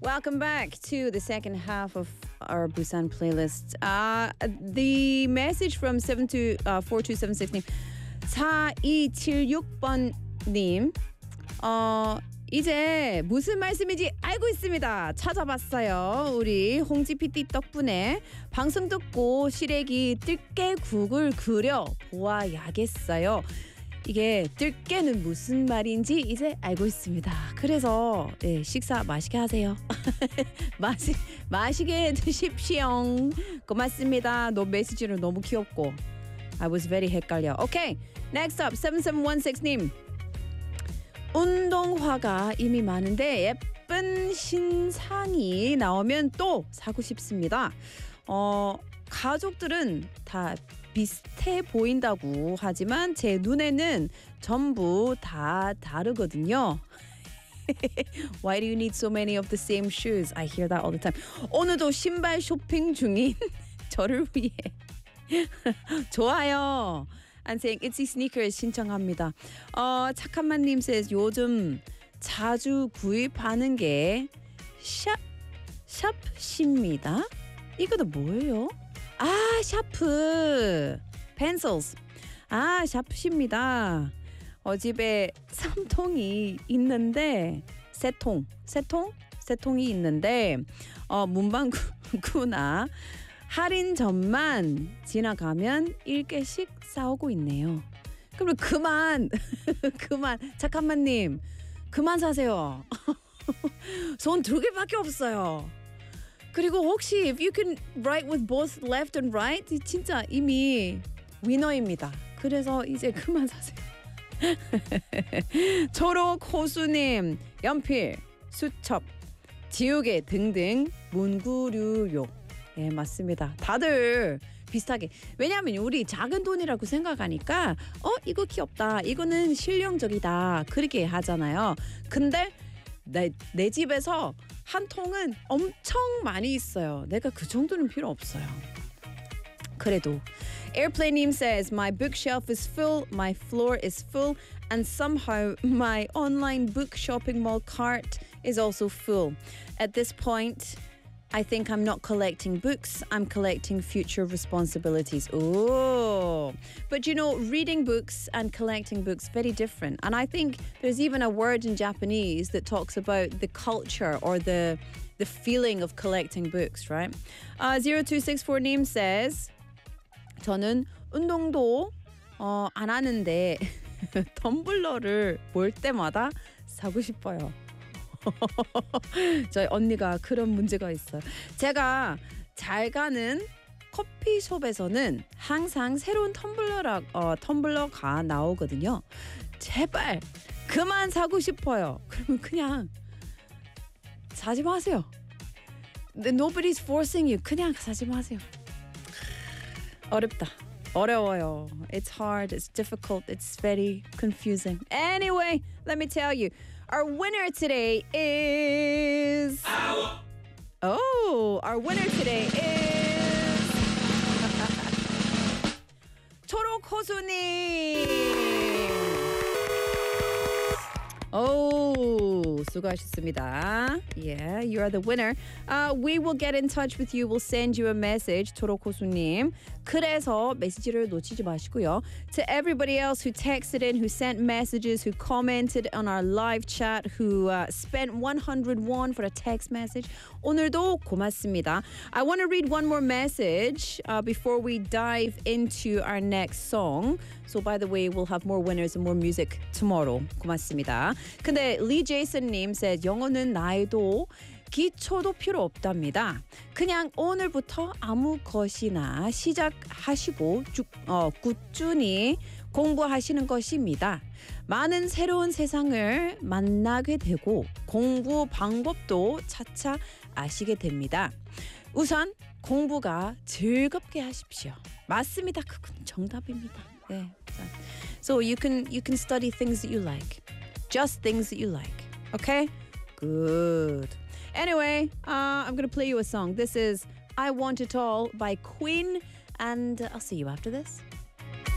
Welcome back to the second half of our Busan playlist. The message from 4246님, 4276번님, 이제 무슨 말씀인지 알고 있습니다. 찾아봤어요. 우리 홍지 PD 덕분에 방송 듣고 시래기 뜰개국을 그려 보아야겠어요. 이게 뜰개는 무슨 말인지 이제 알고 있습니다. 그래서 식사 맛있게 하세요. 맛있게 드십시오. 고맙습니다. 너 메시지는 너무 귀엽고 I was very 헷갈려. Okay, next up 7716님. 운동화가 이미 많은데 예쁜 신상이 나오면 또 사고 싶습니다. 가족들은 다 비슷해 보인다고 하지만 제 눈에는 전부 다 다르거든요. Why do you need so many of the same shoes? I hear that all the time. 오늘도 신발 쇼핑 중인 저를 위해 좋아요. I'm saying Itsy Sneakers 신청합니다. 착한만님 says 요즘 자주 구입하는 게 샵입니다. 이것도 뭐예요? 샤프 pencils. 샤프입니다. 집에 3통이 있는데 세 통이 있는데 문방구나 할인점만 지나가면 1개씩 싸우고 있네요. 그럼 그만 잠깐만님 그만 사세요. 손 2개밖에 없어요. 그리고 혹시 if you can write with both left and right 진짜 이미 위너입니다. 그래서 이제 그만 사세요. 초록 호수님 연필, 수첩, 지우개 등등 문구류요. 예, 맞습니다. 다들 비슷하게. 왜냐하면 우리 작은 돈이라고 생각하니까 이거 귀엽다. 이거는 실용적이다. 그렇게 하잖아요. 근데 내 집에서 한 통은 엄청 많이 있어요. 내가 그 정도는 필요 없어요. 그래도 Airplane님 says my bookshelf is full, my floor is full, and somehow my online book shopping mall cart is also full. At this point, I think I'm not collecting books, I'm collecting future responsibilities. Oh, but you know, reading books and collecting books very different. And I think there's even a word in Japanese that talks about the culture or the feeling of collecting books, right? 0264님 says 저는 운동도 안 하는데 텀블러를 볼 때마다 사고 싶어요. 저희 언니가 그런 문제가 있어요. 제가 잘 가는 커피숍에서는 항상 새로운 텀블러가 나오거든요. 제발 그만 사고 싶어요. 그러면 그냥 사지 마세요. Nobody's forcing you. 그냥 사지 마세요. 어려워요. It's hard, it's difficult, it's very confusing. Anyway, let me tell you, our winner today is... our winner today is... 초록호수님! 수고하셨습니다. Yeah, you are the winner. We will get in touch with you. We'll send you a message. 초록호수님. 그래서 메시지를 놓치지 마시고요. To everybody else who texted in, who sent messages, who commented on our live chat, who spent 100 won for a text message. 오늘도 고맙습니다. I want to read one more message before we dive into our next song. So by the way, we'll have more winners and more music tomorrow. 고맙습니다. 근데 리 제이슨님 says 영어는 나이도 기초도 필요 없답니다. 그냥 오늘부터 아무 것이나 시작하시고 꾸준히 공부하시는 것입니다. 많은 새로운 세상을 만나게 되고 공부 방법도 차차 아시게 됩니다. 우선 공부가 즐겁게 하십시오. 맞습니다. 그건 정답입니다. 네. So you can study things that you like. Just things that you like. Okay? Good. Anyway, I'm going to play you a song. This is I Want It All by Queen, and I'll see you after this.